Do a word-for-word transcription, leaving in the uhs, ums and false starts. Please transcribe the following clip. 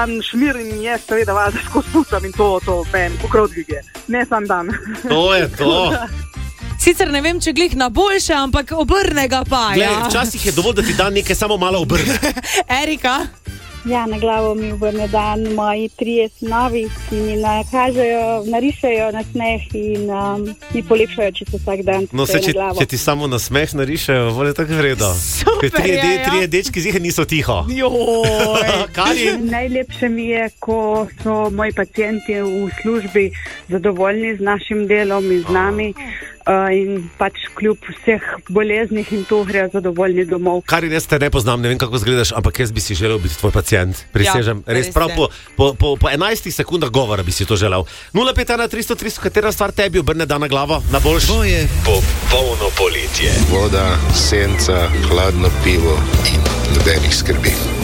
Šmir in jaz seveda vas skozi pucam in to, to meni pokrot dvige. Ne sam dan. To je to. Sicer ne vem, če glih na boljše, ampak obrne ga pa. Glej, Ja. včasih je dovolj, da ti dan nekaj samo malo obrne. Erika? Ja, na glavo mi obrne dan moji trije sinovi, ki mi nakažejo, narišejo na smeh in um, mi polepšajo čisto vsak dan. No, se, če, če ti samo na smeh narišejo, vole tako vredo. Super Trije, je, de, ja. trije dečki zihe niso tiho. Joj. Karin? Najlepše mi je, ko so moji pacijenti v službi zadovoljni z našim delom in z nami uh, in pač kljub vseh boleznih in to grejo zadovoljni domov. Karin, jaz te ne poznam, ne vem, kako izgledaš, ampak jaz bi si želel biti tvoj pacient. Prisežem, Ja, res res prav je. po, po, po, po enajstih sekundah govora bi si to želel. nula pet ena tristo tristo, katera stvar tebi obrne dan na glavo, na boljš? Tvoje popolno poletje. Voda, senca, hladno pivo in nobenih skrbi.